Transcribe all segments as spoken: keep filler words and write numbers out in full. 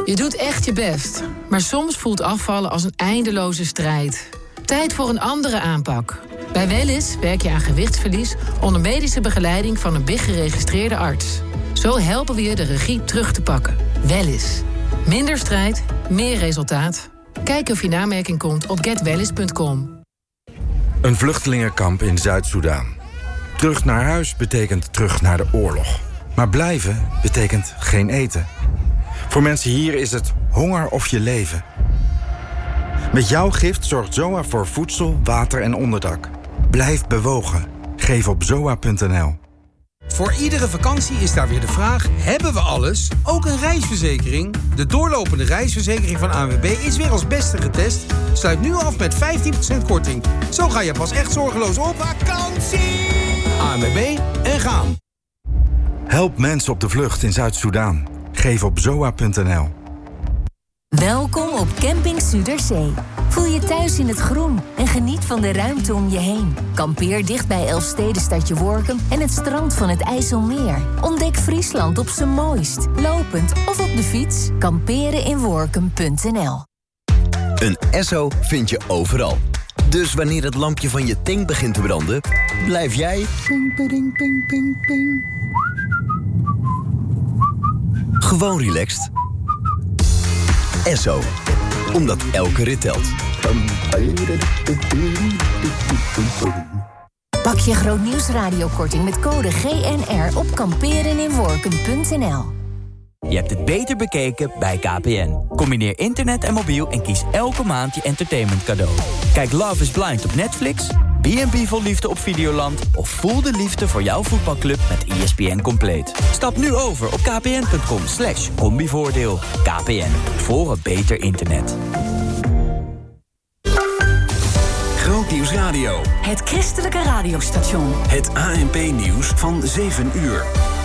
Je doet echt je best, maar soms voelt afvallen als een eindeloze strijd. Tijd voor een andere aanpak. Bij Wellys werk je aan gewichtsverlies onder medische begeleiding van een B I G-geregistreerde arts. Zo helpen we je de regie terug te pakken. Wellys. Minder strijd, meer resultaat. Kijk of je in aanmerking komt op get wellys punt com. Een vluchtelingenkamp in Zuid-Soedan. Terug naar huis betekent terug naar de oorlog. Maar blijven betekent geen eten. Voor mensen hier is het honger of je leven. Met jouw gift zorgt Z O A voor voedsel, water en onderdak. Blijf bewogen. Geef op zoa punt n l. Voor iedere vakantie is daar weer de vraag: hebben we alles? Ook een reisverzekering? De doorlopende reisverzekering van A N W B is weer als beste getest. Sluit nu af met vijftien procent korting. Zo ga je pas echt zorgeloos op vakantie. A N W B en gaan. Help mensen op de vlucht in Zuid-Soedan. Geef op zoa punt n l. Welkom op Camping Zuiderzee. Voel je thuis in het groen en geniet van de ruimte om je heen. Kampeer dicht bij Elfstedenstadje Workum en het strand van het IJsselmeer. Ontdek Friesland op zijn mooist, lopend of op de fiets. kamperen in workum punt n l. Een Esso vind je overal. Dus wanneer het lampje van je tank begint te branden, blijf jij ping, ping, ping, ping, ping. Gewoon relaxed. Esso. Omdat elke rit telt. Pak je Grootnieuwsradiokorting met code G N R op kamperen in workum punt n l. Je hebt het beter bekeken bij K P N. Combineer internet en mobiel en kies elke maand je entertainment cadeau. Kijk Love is Blind op Netflix, B en B vol liefde op Videoland of voel de liefde voor jouw voetbalclub met E S P N Compleet. Stap nu over op kpn.com slash combivoordeel. K P N, voor een beter internet. Grootnieuws Radio. Het christelijke radiostation. Het A N P-nieuws van zeven uur.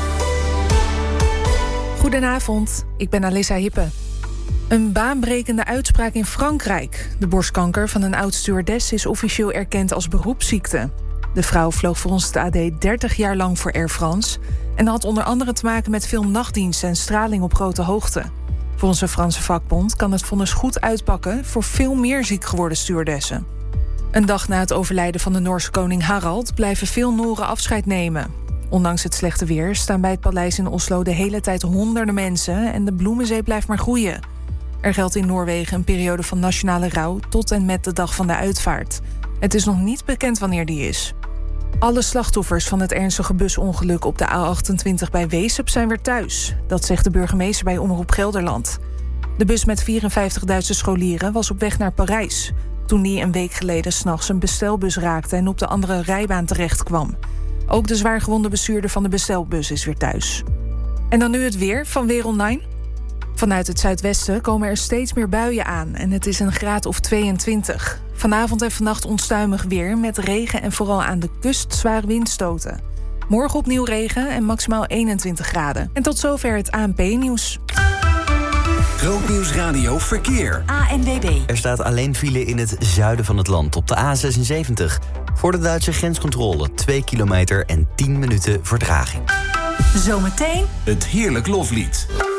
Goedenavond, ik ben Alissa Hippe. Een baanbrekende uitspraak in Frankrijk. De borstkanker van een oud-stewardess is officieel erkend als beroepsziekte. De vrouw vloog volgens het A D dertig jaar lang voor Air France en had onder andere te maken met veel nachtdiensten en straling op grote hoogte. Volgens een Franse vakbond kan het vonnis goed uitpakken voor veel meer ziek geworden stewardessen. Een dag na het overlijden van de Noorse koning Harald blijven veel Noren afscheid nemen. Ondanks het slechte weer staan bij het paleis in Oslo de hele tijd honderden mensen en de bloemenzee blijft maar groeien. Er geldt in Noorwegen een periode van nationale rouw tot en met de dag van de uitvaart. Het is nog niet bekend wanneer die is. Alle slachtoffers van het ernstige busongeluk op de A achtentwintig bij Weesp zijn weer thuis. Dat zegt de burgemeester bij Omroep Gelderland. De bus met vierenvijftig Duitse scholieren was op weg naar Parijs toen die een week geleden 's nachts een bestelbus raakte en op de andere rijbaan terecht kwam. Ook de zwaargewonde bestuurder van de bestelbus is weer thuis. En dan nu het weer van Weer Online. Vanuit het zuidwesten komen er steeds meer buien aan en het is een graad of tweeëntwintig. Vanavond en vannacht onstuimig weer met regen en vooral aan de kust zware windstoten. Morgen opnieuw regen en maximaal eenentwintig graden. En tot zover het A N P-nieuws. Grootnieuws Radio Verkeer. A N W B. Er staat alleen file in het zuiden van het land op de A zesenzeventig. Voor de Duitse grenscontrole twee kilometer en tien minuten vertraging. Zometeen het heerlijk loflied.